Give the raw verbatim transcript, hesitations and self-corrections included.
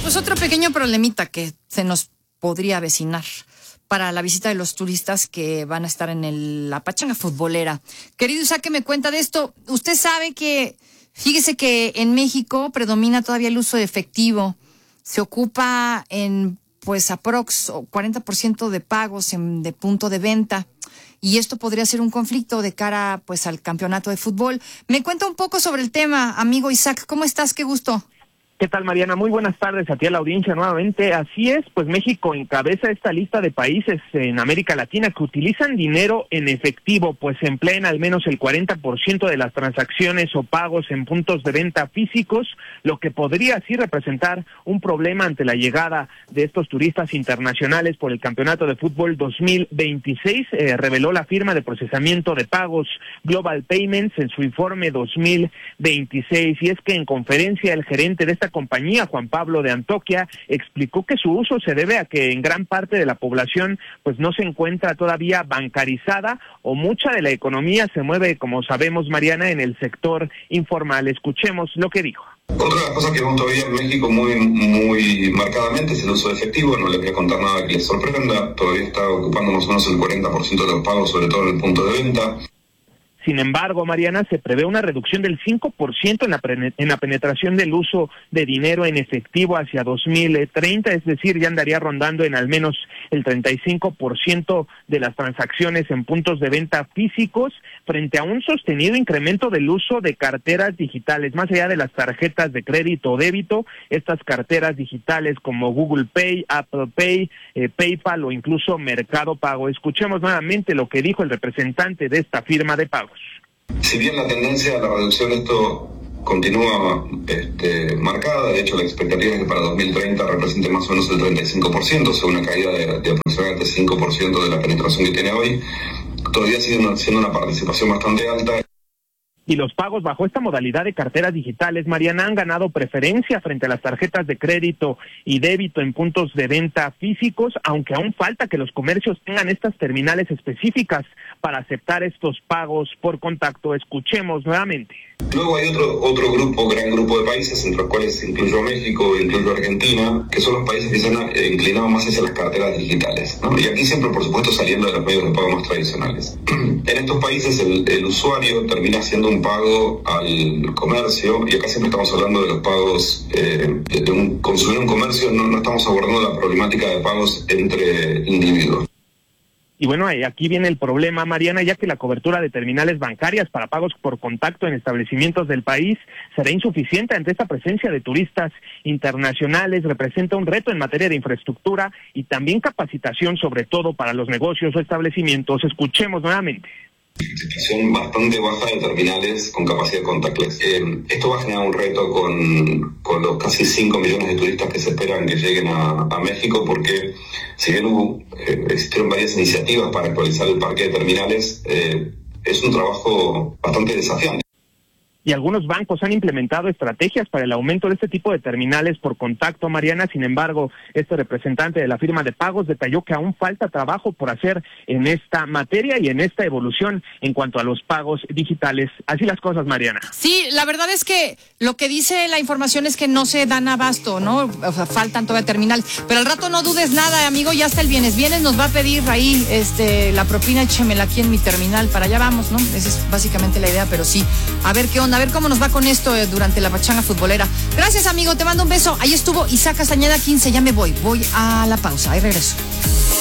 pues otro pequeño problemita que se nos podría avecinar para la visita de los turistas que van a estar en el, la pachanga futbolera. Querido Isaac, ¿qué me cuenta de esto? Usted sabe que, fíjese que en México predomina todavía el uso de efectivo. Se ocupa en, pues, aprox cuarenta por ciento de pagos en, de punto de venta. Y esto podría ser un conflicto de cara, pues, al campeonato de fútbol. Me cuenta un poco sobre el tema, amigo Isaac. ¿Cómo estás? Qué gusto. ¿Qué tal, Mariana? Muy buenas tardes a ti, a la audiencia nuevamente. Así es, pues México encabeza esta lista de países en América Latina que utilizan dinero en efectivo, pues emplean al menos el cuarenta por ciento de las transacciones o pagos en puntos de venta físicos, lo que podría así representar un problema ante la llegada de estos turistas internacionales por el Campeonato de Fútbol dos mil veintiséis, eh, reveló la firma de procesamiento de pagos Global Payments en su informe dos mil veintiséis, y es que en conferencia el gerente de esta compañía, Juan Pablo de Antoquia, explicó que su uso se debe a que en gran parte de la población pues no se encuentra todavía bancarizada o mucha de la economía se mueve, como sabemos, Mariana, en el sector informal. Escuchemos lo que dijo. Otra de las cosas que vemos todavía en México muy muy marcadamente es el uso de efectivo. No les voy a contar nada que les sorprenda, todavía está ocupando más o menos el cuarenta por ciento de los pagos, sobre todo en el punto de venta. Sin embargo, Mariana, se prevé una reducción del cinco por ciento en la, en la penetración del uso de dinero en efectivo hacia dos mil treinta, es decir, ya andaría rondando en al menos el treinta y cinco por ciento de las transacciones en puntos de venta físicos, frente a un sostenido incremento del uso de carteras digitales. Más allá de las tarjetas de crédito o débito, estas carteras digitales como Google Pay, Apple Pay, eh, PayPal o incluso Mercado Pago. Escuchemos nuevamente lo que dijo el representante de esta firma de pagos. Si bien la tendencia a la reducción de esto continúa este, marcada, de hecho la expectativa es que para dos mil treinta represente más o menos el treinta y cinco por ciento, o sea, una caída de, de aproximadamente cinco por ciento de la penetración que tiene hoy, todavía sigue una, siendo una participación bastante alta. Y los pagos bajo esta modalidad de carteras digitales, Mariana, han ganado preferencia frente a las tarjetas de crédito y débito en puntos de venta físicos, aunque aún falta que los comercios tengan estas terminales específicas para aceptar estos pagos por contacto. Escuchemos nuevamente. Luego hay otro otro grupo, gran grupo de países, entre los cuales incluyo México, incluyo Argentina, que son los países que se han inclinado más hacia las carteras digitales, ¿no? Y aquí siempre, por supuesto, saliendo de los medios de pago más tradicionales. En estos países el, el usuario termina haciendo un pago al comercio, y acá siempre estamos hablando de los pagos, eh, de un, consumir un comercio, no, no estamos abordando la problemática de pagos entre individuos. Y bueno, aquí viene el problema, Mariana, ya que la cobertura de terminales bancarias para pagos por contacto en establecimientos del país será insuficiente ante esta presencia de turistas internacionales. Representa un reto en materia de infraestructura y también capacitación, sobre todo para los negocios o establecimientos. Escuchemos nuevamente. Son bastante baja de terminales con capacidad contactless. Eh, esto va a generar un reto con, con los casi cinco millones de turistas que se esperan que lleguen a, a México, porque si bien hubo, eh, existieron varias iniciativas para actualizar el parque de terminales, eh, es un trabajo bastante desafiante. Y algunos bancos han implementado estrategias para el aumento de este tipo de terminales por contacto, Mariana. Sin embargo, este representante de la firma de pagos detalló que aún falta trabajo por hacer en esta materia y en esta evolución en cuanto a los pagos digitales. Así las cosas, Mariana. Sí, la verdad es que lo que dice la información es que no se dan abasto, ¿no? O sea, faltan todavía terminales. Pero al rato no dudes nada, amigo, ya hasta el Bienes Bienes nos va a pedir ahí este, la propina, échemela aquí en mi terminal, para allá vamos, ¿no? Esa es básicamente la idea, pero sí, a ver qué onda. A ver cómo nos va con esto eh, durante la pachanga futbolera. Gracias, amigo, te mando un beso. Ahí estuvo Isaac Castañeda quince, ya me voy. Voy a la pausa, ahí regreso.